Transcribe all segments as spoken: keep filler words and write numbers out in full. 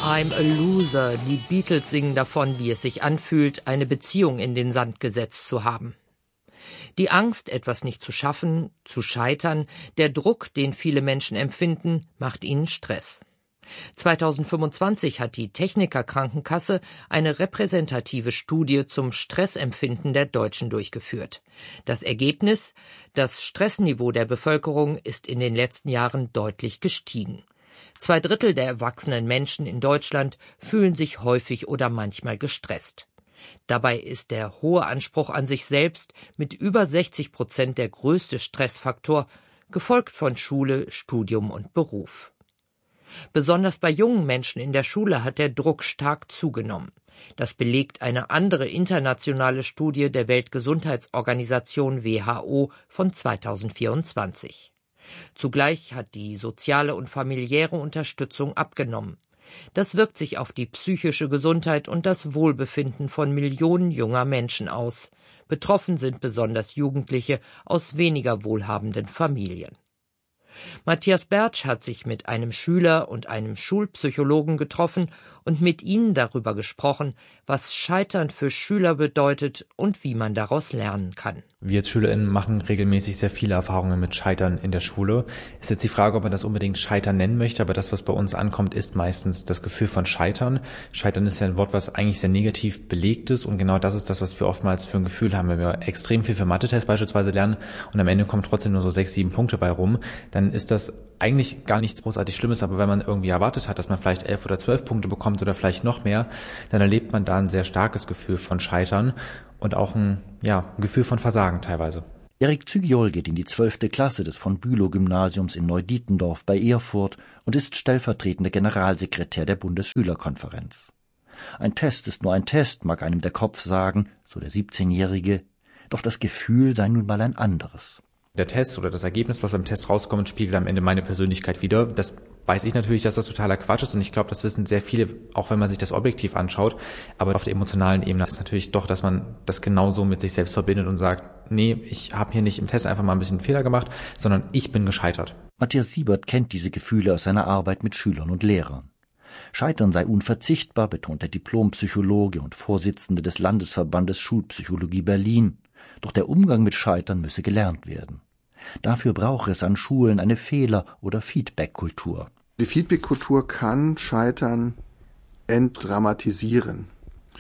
I'm a loser. Die Beatles singen davon, wie es sich anfühlt, eine Beziehung in den Sand gesetzt zu haben. Die Angst, etwas nicht zu schaffen, zu scheitern, der Druck, den viele Menschen empfinden, macht ihnen Stress. zweitausendfünfundzwanzig hat die Techniker Krankenkasse eine repräsentative Studie zum Stressempfinden der Deutschen durchgeführt. Das Ergebnis: Das Stressniveau der Bevölkerung ist in den letzten Jahren deutlich gestiegen. Zwei Drittel der erwachsenen Menschen in Deutschland fühlen sich häufig oder manchmal gestresst. Dabei ist der hohe Anspruch an sich selbst mit über sechzig Prozent der größte Stressfaktor, gefolgt von Schule, Studium und Beruf. Besonders bei jungen Menschen in der Schule hat der Druck stark zugenommen. Das belegt eine andere internationale Studie der Weltgesundheitsorganisation W H O von zweitausendvierundzwanzig. Zugleich hat die soziale und familiäre Unterstützung abgenommen. Das wirkt sich auf die psychische Gesundheit und das Wohlbefinden von Millionen junger Menschen aus. Betroffen sind besonders Jugendliche aus weniger wohlhabenden Familien. Matthias Bertsch hat sich mit einem Schüler und einem Schulpsychologen getroffen und mit ihnen darüber gesprochen, was Scheitern für Schüler bedeutet und wie man daraus lernen kann. Wir als SchülerInnen machen regelmäßig sehr viele Erfahrungen mit Scheitern in der Schule. Ist jetzt die Frage, ob man das unbedingt Scheitern nennen möchte, aber das, was bei uns ankommt, ist meistens das Gefühl von Scheitern. Scheitern ist ja ein Wort, was eigentlich sehr negativ belegt ist, und genau das ist das, was wir oftmals für ein Gefühl haben, wenn wir extrem viel für Mathe-Tests beispielsweise lernen und am Ende kommen trotzdem nur so sechs, sieben Punkte bei rum, dann ist das eigentlich gar nichts großartig Schlimmes, aber wenn man irgendwie erwartet hat, dass man vielleicht elf oder zwölf Punkte bekommt oder vielleicht noch mehr, dann erlebt man da ein sehr starkes Gefühl von Scheitern und auch ein, ja, ein Gefühl von Versagen teilweise. Erik Zygiol geht in die zwölfte Klasse des Von-Bülow-Gymnasiums in Neudietendorf bei Erfurt und ist stellvertretender Generalsekretär der Bundesschülerkonferenz. Ein Test ist nur ein Test, mag einem der Kopf sagen, so der siebzehnjährige, doch das Gefühl sei nun mal ein anderes. Der Test oder das Ergebnis, was beim Test rauskommt, spiegelt am Ende meine Persönlichkeit wider. Das weiß ich natürlich, dass das totaler Quatsch ist, und ich glaube, das wissen sehr viele, auch wenn man sich das objektiv anschaut. Aber auf der emotionalen Ebene ist natürlich doch, dass man das genauso mit sich selbst verbindet und sagt, nee, ich habe hier nicht im Test einfach mal ein bisschen Fehler gemacht, sondern ich bin gescheitert. Matthias Siebert kennt diese Gefühle aus seiner Arbeit mit Schülern und Lehrern. Scheitern sei unverzichtbar, betont der Diplompsychologe und Vorsitzende des Landesverbandes Schulpsychologie Berlin. Doch der Umgang mit Scheitern müsse gelernt werden. Dafür brauche es an Schulen eine Fehler- oder Feedback-Kultur. Die Feedback-Kultur kann Scheitern entdramatisieren.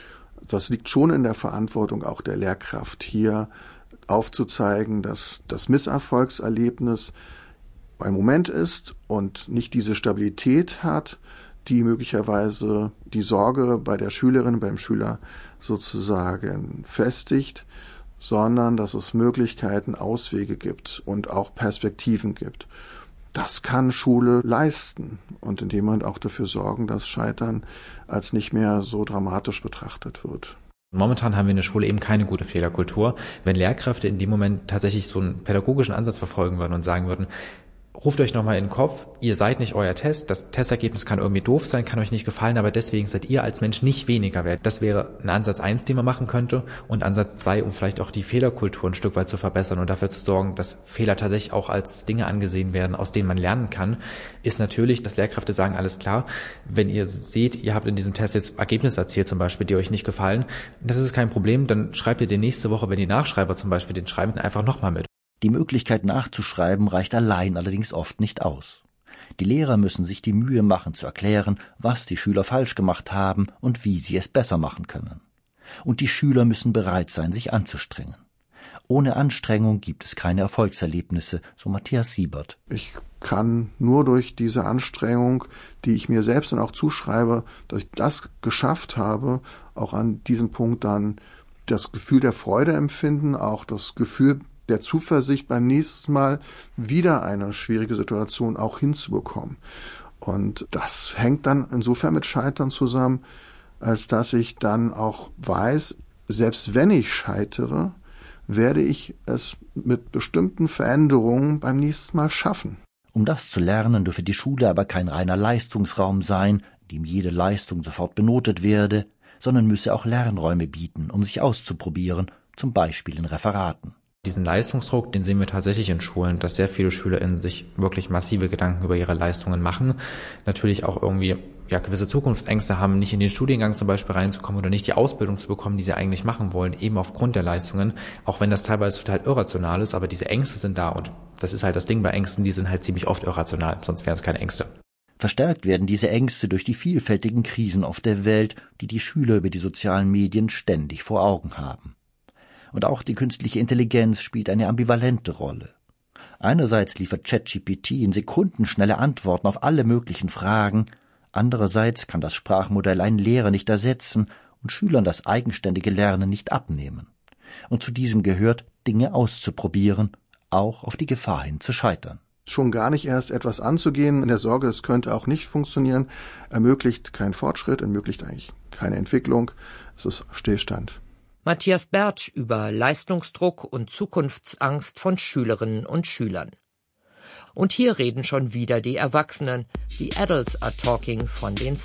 Das liegt schon in der Verantwortung auch der Lehrkraft, hier aufzuzeigen, dass das Misserfolgserlebnis ein Moment ist und nicht diese Stabilität hat, die möglicherweise die Sorge bei der Schülerin, beim Schüler sozusagen festigt, sondern dass es Möglichkeiten, Auswege gibt und auch Perspektiven gibt. Das kann Schule leisten und in dem Moment auch dafür sorgen, dass Scheitern als nicht mehr so dramatisch betrachtet wird. Momentan haben wir in der Schule eben keine gute Fehlerkultur. Wenn Lehrkräfte in dem Moment tatsächlich so einen pädagogischen Ansatz verfolgen würden und sagen würden, ruft euch nochmal in den Kopf, ihr seid nicht euer Test, das Testergebnis kann irgendwie doof sein, kann euch nicht gefallen, aber deswegen seid ihr als Mensch nicht weniger wert. Das wäre ein Ansatz eins, den man machen könnte, und Ansatz zwei, um vielleicht auch die Fehlerkultur ein Stück weit zu verbessern und dafür zu sorgen, dass Fehler tatsächlich auch als Dinge angesehen werden, aus denen man lernen kann, ist natürlich, dass Lehrkräfte sagen, alles klar, wenn ihr seht, ihr habt in diesem Test jetzt Ergebnisse erzielt zum Beispiel, die euch nicht gefallen, das ist kein Problem, dann schreibt ihr den nächste Woche, wenn die Nachschreiber zum Beispiel den schreiben, einfach nochmal mit. Die Möglichkeit nachzuschreiben reicht allein allerdings oft nicht aus. Die Lehrer müssen sich die Mühe machen zu erklären, was die Schüler falsch gemacht haben und wie sie es besser machen können. Und die Schüler müssen bereit sein, sich anzustrengen. Ohne Anstrengung gibt es keine Erfolgserlebnisse, so Matthias Siebert. Ich kann nur durch diese Anstrengung, die ich mir selbst dann auch zuschreibe, dass ich das geschafft habe, auch an diesem Punkt dann das Gefühl der Freude empfinden, auch das Gefühl der Zuversicht, beim nächsten Mal wieder eine schwierige Situation auch hinzubekommen. Und das hängt dann insofern mit Scheitern zusammen, als dass ich dann auch weiß, selbst wenn ich scheitere, werde ich es mit bestimmten Veränderungen beim nächsten Mal schaffen. Um das zu lernen, dürfe die Schule aber kein reiner Leistungsraum sein, in dem jede Leistung sofort benotet werde, sondern müsse auch Lernräume bieten, um sich auszuprobieren, zum Beispiel in Referaten. Diesen Leistungsdruck, den sehen wir tatsächlich in Schulen, dass sehr viele SchülerInnen sich wirklich massive Gedanken über ihre Leistungen machen. Natürlich auch irgendwie ja gewisse Zukunftsängste haben, nicht in den Studiengang zum Beispiel reinzukommen oder nicht die Ausbildung zu bekommen, die sie eigentlich machen wollen, eben aufgrund der Leistungen, auch wenn das teilweise total irrational ist, aber diese Ängste sind da und das ist halt das Ding bei Ängsten, die sind halt ziemlich oft irrational, sonst wären es keine Ängste. Verstärkt werden diese Ängste durch die vielfältigen Krisen auf der Welt, die die Schüler über die sozialen Medien ständig vor Augen haben. Und auch die künstliche Intelligenz spielt eine ambivalente Rolle. Einerseits liefert ChatGPT in Sekunden schnelle Antworten auf alle möglichen Fragen, andererseits kann das Sprachmodell einen Lehrer nicht ersetzen und Schülern das eigenständige Lernen nicht abnehmen. Und zu diesem gehört, Dinge auszuprobieren, auch auf die Gefahr hin zu scheitern. Schon gar nicht erst etwas anzugehen in der Sorge, es könnte auch nicht funktionieren, ermöglicht keinen Fortschritt, ermöglicht eigentlich keine Entwicklung, es ist Stillstand. Matthias Bertsch über Leistungsdruck und Zukunftsangst von Schülerinnen und Schülern. Und hier reden schon wieder die Erwachsenen. The adults are talking von den